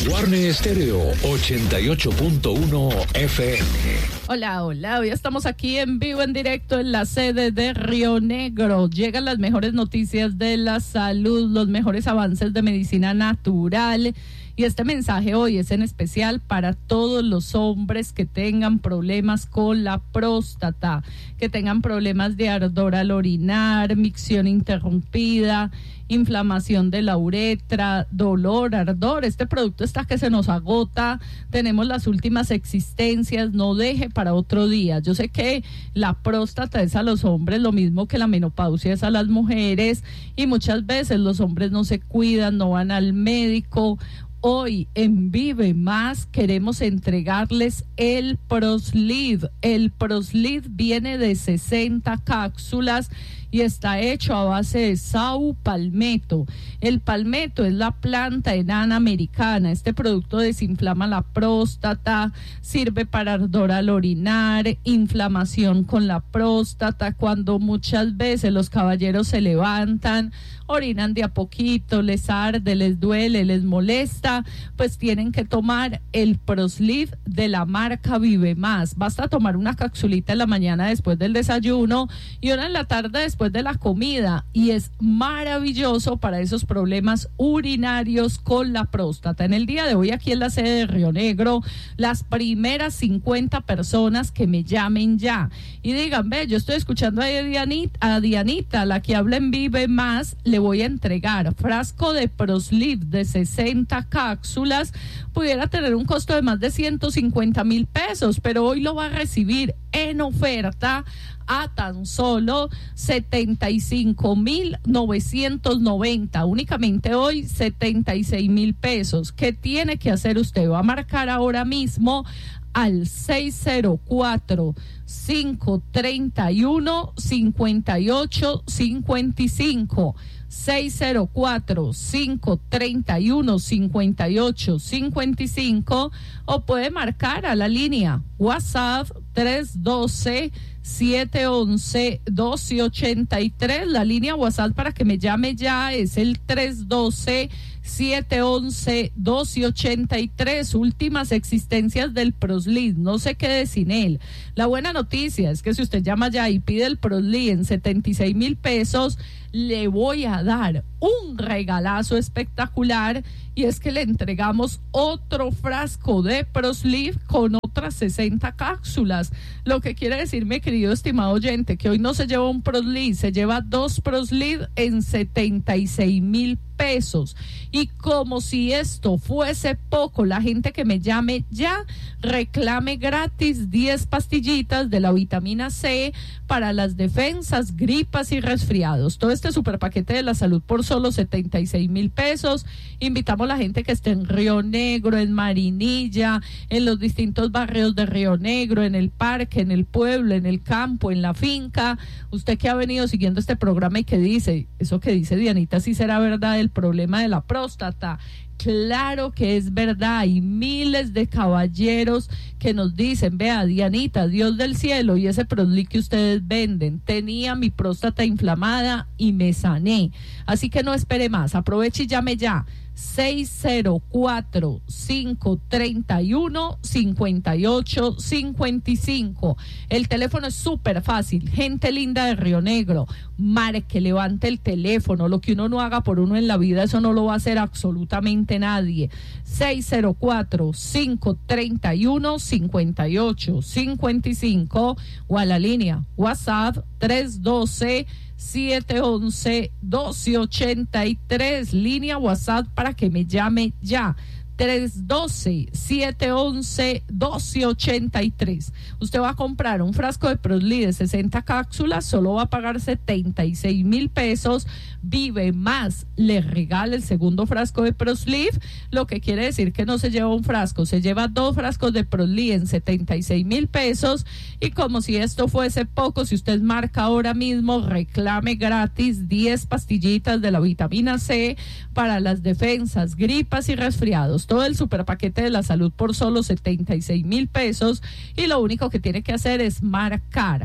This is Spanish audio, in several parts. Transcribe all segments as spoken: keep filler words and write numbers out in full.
Guarne Estéreo ochenta y ocho punto uno F M. Hola, hola, hoy estamos aquí en vivo, en directo en la sede de Río Negro. Llegan las mejores noticias de la salud, los mejores avances de medicina natural. Y este mensaje hoy es en especial para todos los hombres que tengan problemas con la próstata, que tengan problemas de ardor al orinar, micción interrumpida, inflamación de la uretra, dolor, ardor. Este producto está que se nos agota, tenemos las últimas existencias, no deje para otro día. Yo sé que la próstata es a los hombres lo mismo que la menopausia es a las mujeres, y muchas veces los hombres no se cuidan, no van al médico. Hoy en Vive Más queremos entregarles el Proslead. El Proslead viene de sesenta cápsulas y está hecho a base de sau palmetto. El palmetto es la planta enana americana. Este producto desinflama la próstata, sirve para ardor al orinar, inflamación con la próstata, cuando muchas veces los caballeros se levantan, orinan de a poquito, les arde, les duele, les molesta, pues tienen que tomar el Proslead de la marca Vive Más. Basta tomar una capsulita en la mañana después del desayuno y una en la tarde después de la comida, y es maravilloso para esos problemas urinarios con la próstata. En el día de hoy, aquí en la sede de Río Negro, las primeras cincuenta personas que me llamen ya y digan: ve, yo estoy escuchando a Dianita, a Dianita, la que habla en Vive Más, le voy a entregar frasco de Proslead de sesenta cápsulas. Pudiera tener un costo de más de ciento cincuenta mil pesos, pero hoy lo va a recibir en oferta a tan solo setenta y cinco mil novecientos noventa. Únicamente hoy setenta y seis mil pesos. ¿Qué tiene que hacer usted? Va a marcar ahora mismo al seis cero cuatro, cinco tres uno, cinco ocho cinco cinco. seis cero cuatro, cinco tres uno, cinco ocho cinco cinco, o puede marcar a la línea WhatsApp tres uno dos, siete once, doce ochenta y tres. La línea WhatsApp para que me llame ya es el tres uno dos, siete once, doce ochenta y tres. Últimas existencias del Proslead, no se quede sin él. La buena noticia es que si usted llama ya y pide el Proslead en setenta y seis mil pesos, le voy a dar un regalazo espectacular, y es que le entregamos otro frasco de Proslead con otras sesenta cápsulas. Lo que quiere decir, mi querido estimado oyente, que hoy no se lleva un Proslead, se lleva dos Proslead en setenta y seis mil pesos. Y como si esto fuese poco, la gente que me llame ya reclame gratis diez pastillitas de la vitamina C para las defensas, gripas y resfriados. Todo este super paquete de la salud por solo setenta y seis mil pesos. Invitamos a la gente que esté en Río Negro, en Marinilla, en los distintos barrios de Río Negro, en el parque, en el pueblo, en el campo, en la finca. Usted que ha venido siguiendo este programa y que dice, eso que dice Dianita, sí será verdad, el problema de la próstata. Claro que es verdad. Hay miles de caballeros que nos dicen: vea, Dianita, Dios del cielo, y ese Proslead que ustedes venden, tenía mi próstata inflamada y me sané. Así que no espere más, aproveche y llame ya. seis cero cuatro, cinco tres uno, cinco ocho cinco cinco. El teléfono es súper fácil. Gente linda de Río Negro, marque, levante el teléfono. Lo que uno no haga por uno en la vida, eso no lo va a hacer absolutamente nadie. seis cero cuatro, cinco tres uno, cinco ocho cinco cinco, o a la línea WhatsApp tres uno dos, siete once, doce ochenta y tres. Línea WhatsApp para que me llame ya. tres uno dos, siete once, doce ochenta y tres. Usted va a comprar un frasco de Proslead de sesenta cápsulas, solo va a pagar setenta y seis mil pesos. Vive Más le regala el segundo frasco de Proslead, lo que quiere decir que no se lleva un frasco, se lleva dos frascos de Proslead en setenta y seis mil pesos. Y como si esto fuese poco, si usted marca ahora mismo, reclame gratis diez pastillitas de la vitamina C para las defensas, gripas y resfriados. Todo el super paquete de la salud por solo setenta y seis mil pesos, y lo único que tiene que hacer es marcar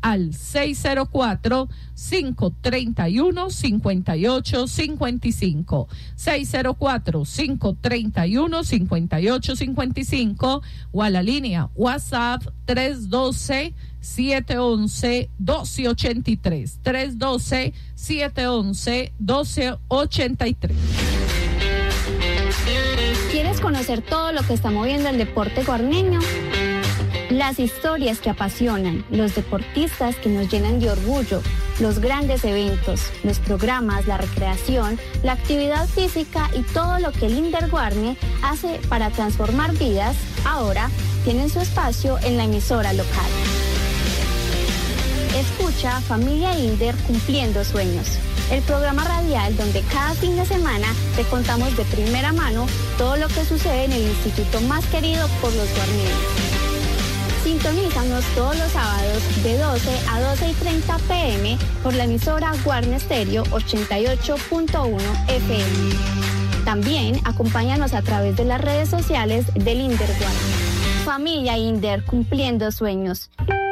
al seis cero cuatro, cinco tres uno, cinco ocho cinco cinco, seis cero cuatro, cinco tres uno, cinco ocho cinco cinco o a la línea WhatsApp tres uno dos, siete uno uno, dos cero ocho tres, tres uno dos, siete uno uno, dos cero ocho tres. ¿Quieres conocer todo lo que está moviendo el deporte guarneño? Las historias que apasionan, los deportistas que nos llenan de orgullo, los grandes eventos, los programas, la recreación, la actividad física y todo lo que el Inder Guarne hace para transformar vidas, ahora tienen su espacio en la emisora local. Escucha Familia Inder Cumpliendo Sueños, el programa radial donde cada fin de semana te contamos de primera mano todo lo que sucede en el instituto más querido por los guarneños. Sintonízanos todos los sábados de doce a doce y treinta pm por la emisora Guarne Stereo ochenta y ocho punto uno F M. También acompáñanos a través de las redes sociales del Inder Guarne. Familia Inder Cumpliendo Sueños.